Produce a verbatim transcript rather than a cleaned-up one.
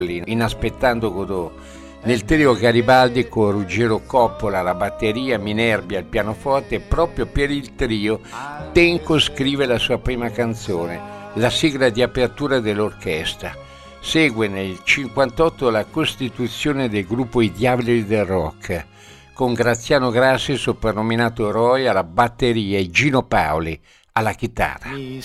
in Aspettando Godot. Nel trio Garibaldi con Ruggero Coppola alla batteria, Minervi al pianoforte, e proprio per il trio Tenco scrive la sua prima canzone, la sigla di apertura dell'orchestra. Segue nel cinquantotto la costituzione del gruppo I Diavoli del Rock, con Graziano Grassi, soprannominato Roy, alla batteria e Gino Paoli alla chitarra.